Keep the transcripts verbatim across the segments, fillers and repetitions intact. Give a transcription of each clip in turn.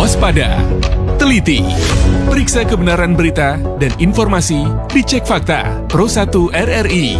Waspada, teliti, periksa kebenaran berita dan informasi dicek fakta Pro satu R R I.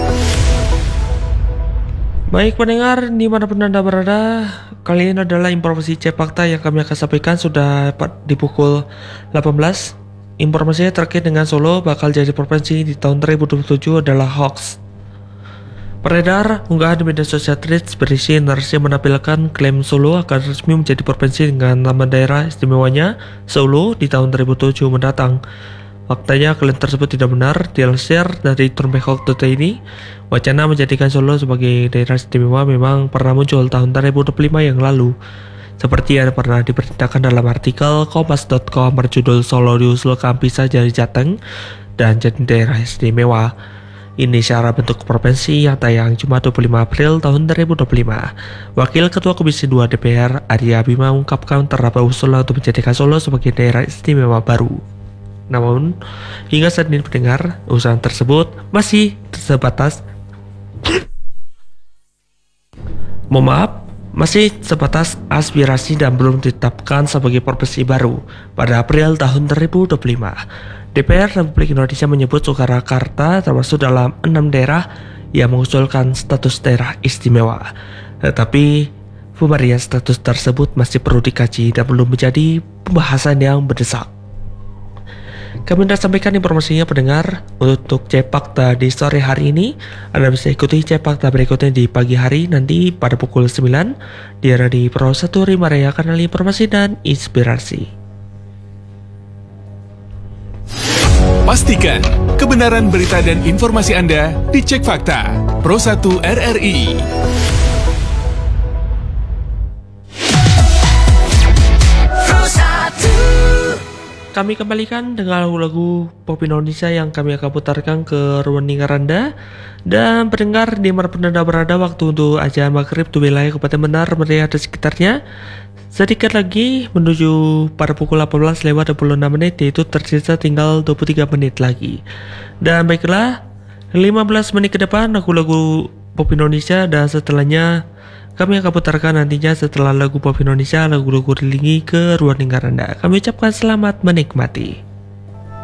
Baik pendengar, dimanapun Anda berada, kali ini adalah informasi cek fakta yang kami akan sampaikan sudah di pukul delapan belas. Informasinya terkait dengan Solo bakal jadi provinsi di tahun dua ribu dua puluh tujuh adalah hoax. Beredar unggahan di media sosial Threads berisi narasi menampilkan klaim Solo akan resmi menjadi provinsi dengan nama daerah istimewanya Solo di tahun dua ribu tujuh mendatang. Faktanya klaim tersebut tidak benar. Dilansir dari Trumpehawk titik i d, wacana menjadikan Solo sebagai daerah istimewa memang pernah muncul tahun dua ribu dua puluh lima yang lalu. Seperti yang pernah diberitakan dalam artikel kompas titik com berjudul Solo diusulkan pisah dari Jateng dan jadi daerah istimewa. Ini syarat bentuk provinsi yang tayang Jumat dua puluh lima April tahun dua ribu dua puluh lima. Wakil Ketua Komisi dua D P R, Arya Bima, mengungkapkan terdapat usulan untuk menjadikan Solo sebagai daerah istimewa baru. Namun, hingga saat ini pendengar, usulan tersebut masih sebatas Mohon maaf, masih sebatas aspirasi dan belum ditetapkan sebagai provinsi baru pada April tahun dua ribu dua puluh lima. D P R Republik Indonesia menyebut Surakarta termasuk dalam enam daerah yang mengusulkan status daerah istimewa. Tetapi pemberian status tersebut masih perlu dikaji dan belum menjadi pembahasan yang mendesak. Kami hendak sampaikan informasinya pendengar untuk cek fakta di sore hari ini. Anda bisa ikuti cek fakta berikutnya di pagi hari nanti pada pukul sembilan di Radio Pro satu Rimarea, kanal informasi dan inspirasi. Pastikan kebenaran berita dan informasi Anda dicek fakta Pro satu R R I. Kami kembalikan dengan lagu-lagu pop Indonesia yang kami akan putarkan ke ruang dengar Anda. Dan pendengar dimanapun Anda berada, waktu untuk azan maghrib di wilayah Kabupaten Benar, Meriah dan sekitarnya sedikit lagi menuju pada pukul delapan belas lewat dua puluh enam menit, yaitu tersisa tinggal dua puluh tiga menit lagi. Dan baiklah, lima belas menit ke depan lagu-lagu pop Indonesia, dan setelahnya kami akan putarkan nantinya setelah lagu pop Indonesia lagu-lagu religi ke ruang dengar Anda. Kami ucapkan selamat menikmati.